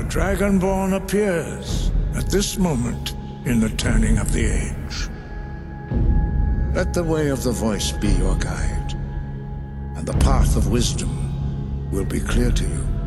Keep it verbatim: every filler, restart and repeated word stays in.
Dragonborn appears at this moment in the turning of the age. Let the way of the voice be your guide, and the path of wisdom will be clear to you.